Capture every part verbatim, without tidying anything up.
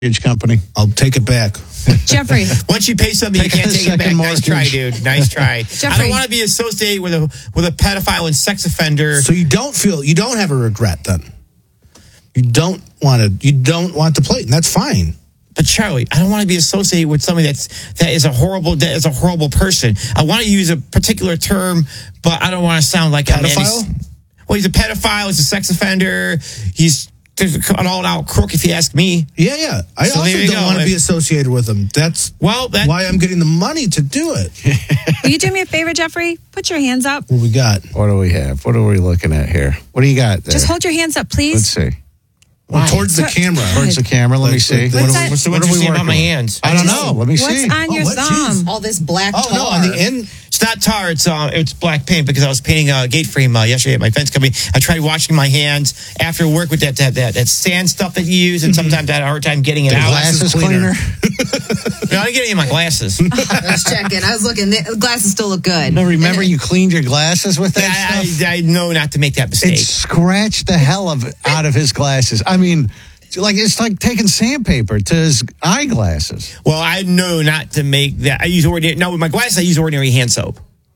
company. I'll take it back. Jeffrey. Once you pay something, Take you can't a take it back. second Nice try, mortgage. dude. Nice try. I Jeffrey. don't want to be associated with a with a pedophile and sex offender. So you don't feel you don't have a regret then. You don't want to. You don't want the plate, and that's fine. But Charlie, I don't want to be associated with somebody that's that is a horrible that is a horrible person. I want to use a particular term, but I don't want to sound like I'm Pedophile? any- well, he's a pedophile. He's a sex offender. He's an all-out crook, if you ask me. Yeah, yeah. I So also there you don't go. want to be associated with them. That's Well, that why I'm getting the money to do it. Will you do me a favor, Jeffrey? Put your hands up. What we got? What do we have? What are we looking at here? What do you got there? Just hold your hands up, please. Let's see. Well, towards the So- camera. Towards the camera. Let me Like, see. like What this. are we- What's so what are we interesting about working my with? hands. I don't know. Let me What's see. on your what? thumb? Jeez. All this black Oh tar. no, on the end. It's not tar. It's uh, it's black paint because I was painting a gate frame uh, yesterday at my fence company. I tried washing my hands after work with that that that, that sand stuff that you use, and sometimes I had a hard time getting it The out. glasses cleaner. No, I didn't get any of my glasses. I was checking. I was looking. The glasses still look good. No, remember you cleaned your glasses with that I, stuff? I, I know not to make that mistake. It scratched the hell of out of his glasses. I mean, like it's like taking sandpaper to his eyeglasses. Well, I know not to make that. I use ordinary. No, with my glasses, I use ordinary hand soap.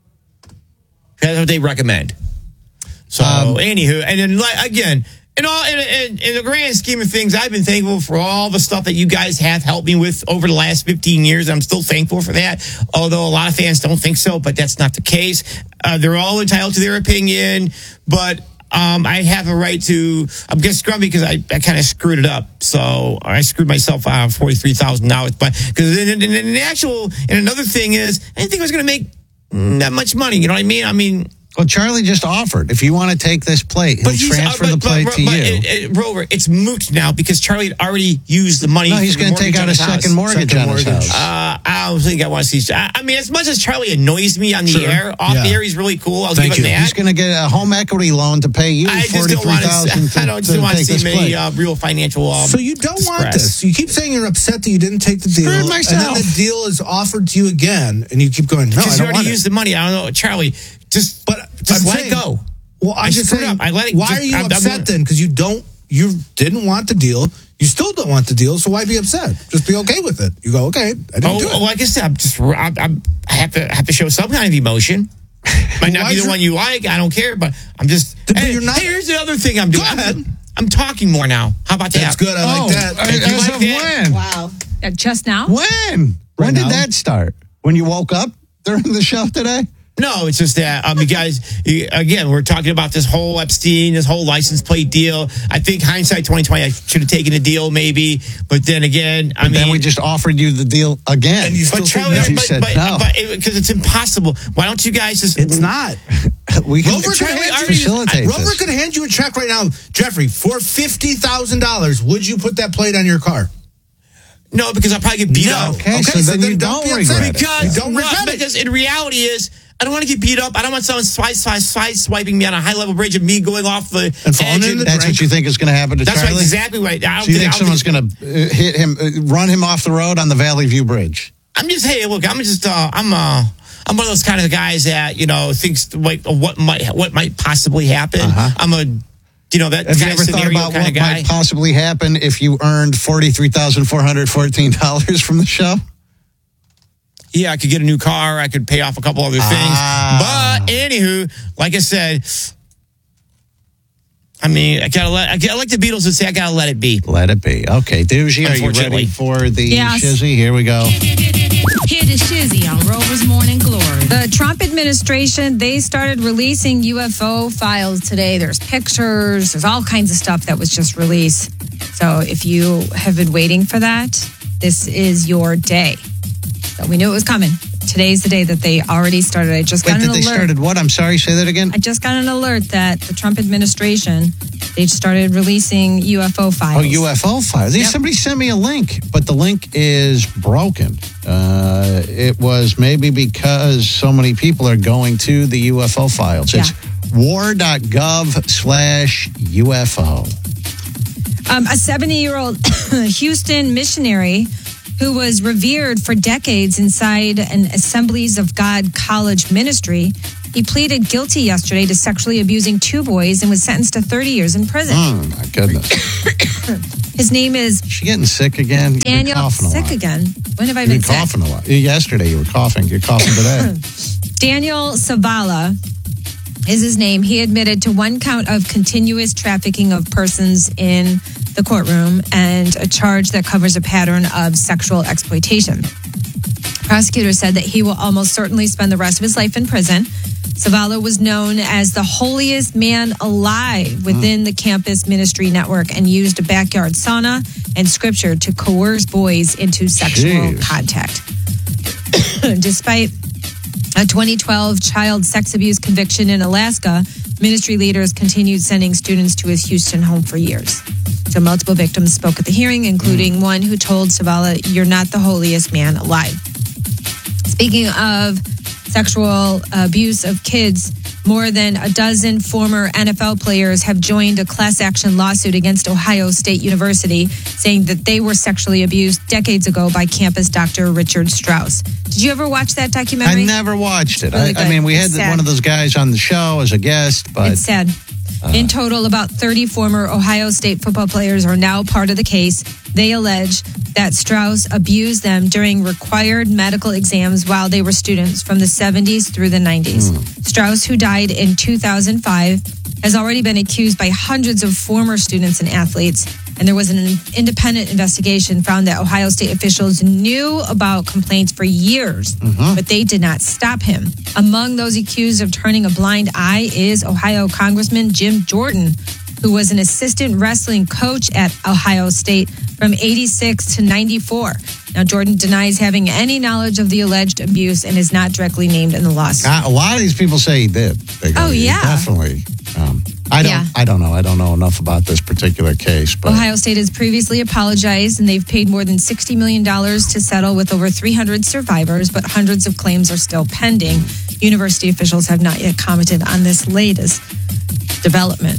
That's what they recommend. So, Um, anywho, and then like again, in all in, in, in the grand scheme of things, I've been thankful for all the stuff that you guys have helped me with over the last fifteen years. I'm still thankful for that. Although a lot of fans don't think so, but that's not the case. Uh, they're all entitled to their opinion, but. Um, I have a right to. I'm just grumpy because I, I kind of screwed it up. So I screwed myself out of forty-three thousand dollars. But because in, in, in the actual, and another thing is, I didn't think I was going to make that much money. You know what I mean? I mean, Well, Charlie just offered. If you want to take this plate, he'll he's- transfer uh, the plate but, to but, you. It, it, Rover, it's moot now because Charlie had already used the money. No, he's for the going to take mortgage out on a his house. second mortgage Second on his mortgage. house. Uh, I don't think I want to see. I, I mean, as much as Charlie annoys me on the Sure. air, off Yeah. the air, he's really cool. I'll Thank give him you. that. He's going to get a home equity loan to pay you I just forty don't three want thousand to. I don't just want to take this see plate. any uh, real financial. Um, So you don't want distress. this. You keep saying you're upset that you didn't take the deal, Screwed and myself. then the deal is offered to you again, and you keep going. No, I Because you don't already want used it. the money. I don't know, Charlie. Just, But just I'm let saying- it go. Well, I'm I just screwed saying. up. I let it- why just- are you I'm- I'm- upset then? Because you don't. You didn't want the deal. You still don't want the deal. So why be upset? Just be okay with it. You go, okay. I didn't Oh, do it. oh, like I said, I'm just. I'm, I'm, I have to have to show some kind of emotion. Might not why be is the your- one you like. I don't care, but I'm just. But Hey, you're not- hey, here's the other thing I'm doing. Go ahead. I'm, I'm talking more now. How about that? That's good. I Oh, like that. uh, You as like of that? when? Wow. Uh, just now? When? Right when did now? that start? When you woke up during the show today? No, it's just that um, you guys. You, again, we're talking about this whole Epstein, this whole license plate deal. I think hindsight twenty twenty, I should have taken a deal maybe, but then again, I And mean, then we just offered you the deal again. And you But still Charlie, think You but, said but, no. but because it's impossible. Why don't you guys just? It's not. we can Rover could, Charlie, hand I you, already- facilitate Rover this. could hand you a check right now, Jeffrey, for fifty thousand dollars. Would you put that plate on your car? No, because I'll probably get beat No. up. Okay, Okay, so so then then you don't don't be upset. regret it. Because, You don't well, regret it. because in reality is, I don't want to get beat up. I don't want someone side, side, side swiping me on a high level bridge and me going off the And falling edge. in the That's what you think is going to happen to That's right, Charlie? exactly right. I don't So you think I don't someone's going to hit him, uh, run him off the road on the Valley View Bridge? I'm just, hey, look, I'm just, uh, I'm, uh, I'm one of those kind of guys that you know thinks like what might, what might possibly happen. Uh-huh. I'm a, you know, that Have you kind of ever thought scenario about kind what of guy. might possibly happen if you earned forty-three thousand four hundred fourteen dollars from the show? Yeah, I could get a new car. I could pay off a couple other things. Ah. But anywho, like I said, I mean, I gotta let. I, gotta, like the Beatles would say, I gotta let it be. Let it be. Okay, Doogie, are you Unfortunately. ready for the Yes. shizzy? Here we go. Hear the shizzy on Rover's Morning Glory. The Trump administration, they started releasing U F O files today. There's pictures, there's all kinds of stuff that was just released. So if you have been waiting for that, this is your day. So we knew it was coming. Today's the day that they already started. I just Wait, got an did they alert. started what? I'm sorry, say that again. I just got an alert that the Trump administration, they've started releasing U F O files. Oh, U F O files. Yep. Somebody sent me a link, but the link is broken. Uh, it was maybe because so many people are going to the U F O files. It's war.gov slash UFO. Um, a seventy-year-old Houston missionary who was revered for decades inside an Assemblies of God college ministry He pleaded guilty yesterday to sexually abusing two boys and was sentenced to thirty years in prison. Oh, my goodness. His name is Is she getting sick again? You've been Daniel. coughing a Sick lot. again. When have I You've been been sick? coughing a lot. Yesterday you were coughing. You're coughing today. Daniel Savala is his name. He admitted to one count of continuous trafficking of persons in the courtroom and a charge that covers a pattern of sexual exploitation. Prosecutors said that he will almost certainly spend the rest of his life in prison. Savala was known as the holiest man alive within the campus ministry network and used a backyard sauna and scripture to coerce boys into sexual Jeez. contact. Despite a twenty twelve child sex abuse conviction in Alaska, ministry leaders continued sending students to his Houston home for years. So multiple victims spoke at the hearing, including one who told Savala, "You're not the holiest man alive." Speaking of sexual abuse of kids, more than a dozen former N F L players have joined a class action lawsuit against Ohio State University, saying that they were sexually abused decades ago by campus doctor Richard Strauss. Did you ever watch that documentary? I never watched it. Really I, I good. mean, we had It's the, sad. one of those guys on the show as a guest, but It's sad. In total, about thirty former Ohio State football players are now part of the case. They allege that Strauss abused them during required medical exams while they were students from the seventies through the nineties. Strauss, who died in two thousand five, has already been accused by hundreds of former students and athletes. And there was an independent investigation found that Ohio State officials knew about complaints for years, but they did not stop him. Among those accused of turning a blind eye is Ohio Congressman Jim Jordan, who was an assistant wrestling coach at Ohio State from eighty-six to ninety-four. Now, Jordan denies having any knowledge of the alleged abuse and is not directly named in the lawsuit. a lot of these people say he did. They go, Oh, "He yeah. definitely." Um, I don't. Yeah. I don't know. I don't know enough about this particular case, but Ohio State has previously apologized, and they've paid more than sixty million dollars to settle with over three hundred survivors, but hundreds of claims are still pending. University officials have not yet commented on this latest development.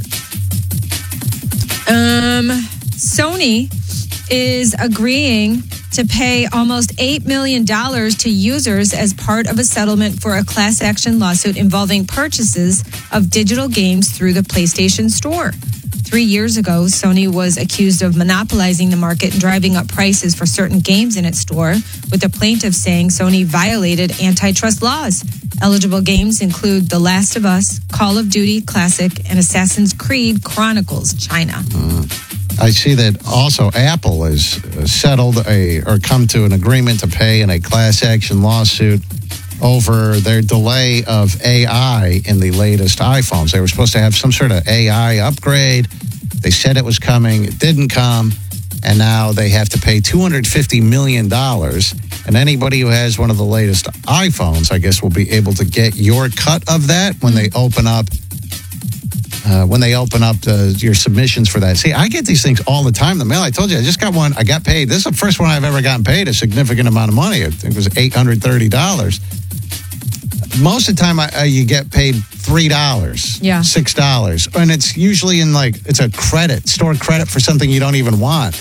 Um, Sony is agreeing to pay almost eight million dollars to users as part of a settlement for a class action lawsuit involving purchases of digital games through the PlayStation Store. Three years ago, Sony was accused of monopolizing the market and driving up prices for certain games in its store, with the plaintiff saying Sony violated antitrust laws. Eligible games include The Last of Us, Call of Duty Classic, and Assassin's Creed Chronicles China. I see that also Apple has settled a or come to an agreement to pay in a class action lawsuit over their delay of A I in the latest iPhones. They were supposed to have some sort of A I upgrade. They said it was coming. It didn't come. And now they have to pay two hundred fifty million dollars. And anybody who has one of the latest iPhones, I guess, will be able to get your cut of that when they open up Uh, when they open up the, your submissions for that. See, I get these things all the time in the mail. I told you, I just got one. I got paid. This is the first one I've ever gotten paid a significant amount of money. I think it was eight hundred thirty dollars. Most of the time, I, uh, you get paid three dollars, Yeah. six dollars. And it's usually in like, it's a credit, store credit for something you don't even want.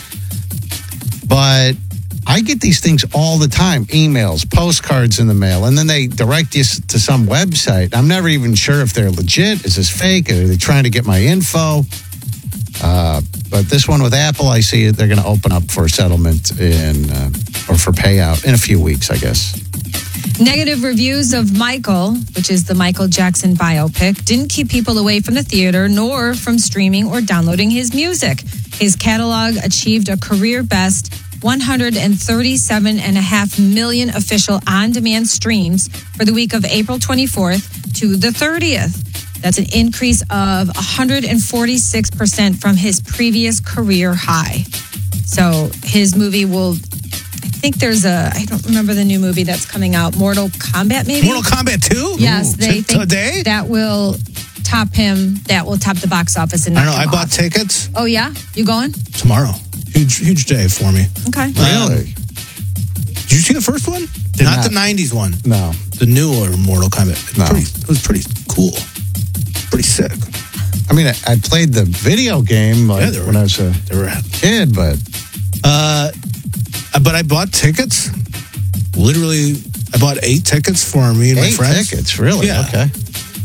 But I get these things all the time, emails, postcards in the mail, and then they direct you to some website. I'm never even sure if they're legit. Is this fake? Are they trying to get my info? Uh, but this one with Apple, I see they're going to open up for settlement in, uh, or for payout in a few weeks, I guess. Negative reviews of Michael, which is the Michael Jackson biopic, didn't keep people away from the theater nor from streaming or downloading his music. His catalog achieved a career best one hundred thirty-seven point five million official on-demand streams for the week of April twenty-fourth to the thirtieth. That's an increase of one hundred forty-six percent from his previous career high. So his movie will, I think there's a, I don't remember the new movie that's coming out, Mortal Kombat maybe? Mortal Kombat two? Yes, Ooh, they t- think today? that will top him, that will top the box office. And I don't know. knock I him bought off. tickets Oh, yeah? You going? tomorrow. Huge, huge day for me. Okay. Really? Did you see the first one? Did not, not. the nineties one. No. The newer Mortal Kombat. It was, No. pretty, it was pretty cool. Pretty sick. I mean, I, I played the video game like, Yeah, they were- when I was a They were kid, but Uh, but I bought tickets. Literally, I bought eight tickets for me and my eight friends. tickets, really? Yeah. Okay.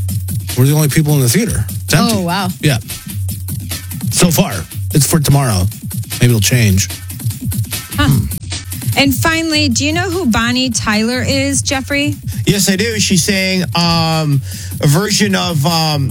We're the only people in the theater. It's empty. Oh, wow. Yeah. So far. It's for tomorrow. Maybe it'll change. Huh. And finally, do you know who Bonnie Tyler is, Jeffrey? Yes, I do. She sang um, a version of, um,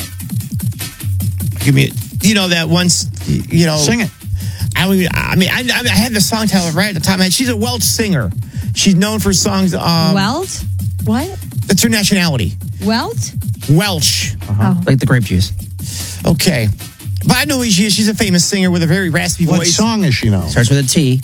give me, you know, that once, you know. Sing it. I mean, I mean, I, I had the song title right at the top of my head. She's a Welsh singer. She's known for songs. Um, Welt? What? That's her nationality. Welt? Welsh. Oh. Like the grape juice. Okay. But I know who she is. She's a famous singer with a very raspy What voice. song is she know? Starts with a T.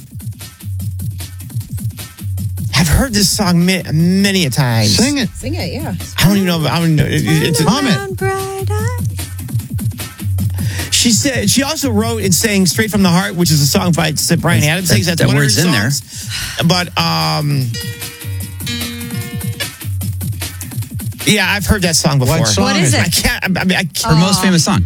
I've heard this song many, many a time. Sing it. Sing it, yeah. I don't even know. I don't know. It, it's a, Hum it. Brown bright eyes. She said she also wrote and sang "Straight from the Heart," which is a song by Brian Adams. That's, that's that one word's of her in there. songs. But um, yeah, I've heard that song before. What song What is is it? I can't. I mean, I can't. Her most famous song.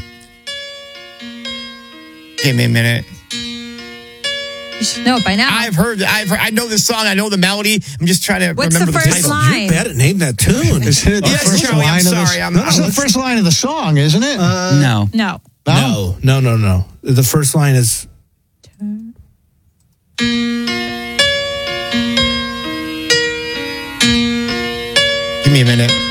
Give me a minute. You should know it by now. I've heard. I've. Heard, I know this song. I know the melody. I'm just trying to What's remember the the, first title. line? You're bad at naming that tune. Is it the Yes, first Charlie, I'm line of the- sorry, I'm- This is I'm- the first line of the song, isn't it? no. No. No, no, no, no. The first line is. Give me a minute.